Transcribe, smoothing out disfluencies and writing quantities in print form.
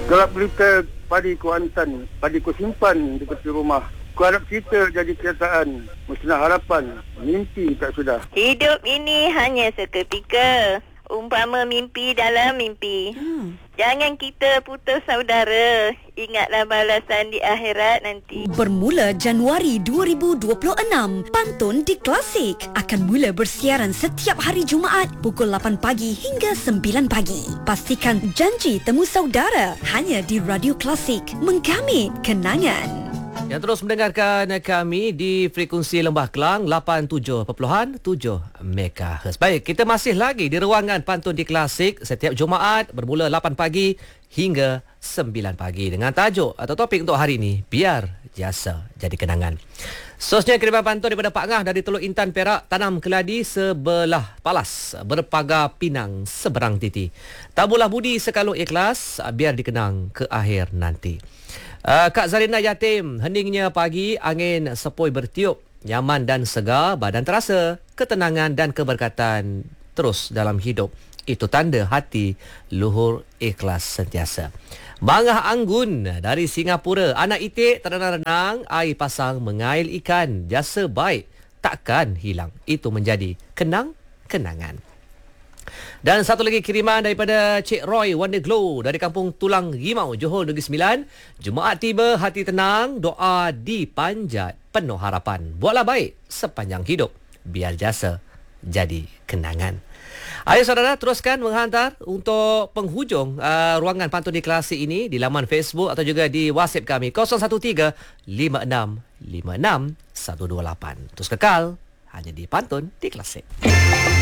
Gelap berita padi Kuantan, padi ku simpan di tepi rumah. Ku harap kita jadi kenyataan, musnah harapan, mimpi tak sudah. Hidup ini hanya seketika, umpama mimpi dalam mimpi. Jangan kita putus saudara, ingatlah balasan di akhirat nanti. Bermula Januari 2026, Pantun di Klasik akan mula bersiaran setiap hari Jumaat pukul 8 pagi hingga 9 pagi. Pastikan janji temu saudara hanya di Radio Klasik, menggamit kenangan. Yang terus mendengarkan kami di frekuensi Lembah Kelang 87.7 MHz. Baik, kita masih lagi di ruangan Pantun di Klasik setiap Jumaat bermula 8 pagi hingga 9 pagi dengan tajuk atau topik untuk hari ini, biar jasa jadi kenangan. Sosnya kiriman pantun daripada Pak Ngah dari Teluk Intan, Perak. Tanam keladi sebelah palas, berpagar pinang seberang titi. Tabulah budi sekalu ikhlas, biar dikenang ke akhir nanti. Kak Zarina Yatim, heningnya pagi, angin sepoi bertiup, nyaman dan segar, badan terasa, ketenangan dan keberkatan terus dalam hidup. Itu tanda hati luhur ikhlas sentiasa. Bangah Anggun dari Singapura, anak itik terenang-renang, air pasang mengail ikan, jasa baik takkan hilang. Itu menjadi kenang-kenangan. Dan satu lagi kiriman daripada Cik Roy Wonder Glow dari Kampung Tulang Rimau, Johor Negeri Sembilan. Jumaat tiba, hati tenang, doa dipanjat, penuh harapan. Buatlah baik sepanjang hidup, biar jasa jadi kenangan. Ayo saudara, teruskan menghantar untuk penghujung ruangan Pantun di Klasik ini di laman Facebook atau juga di WhatsApp kami 013 56 56 128. Terus kekal hanya di Pantun di Klasik.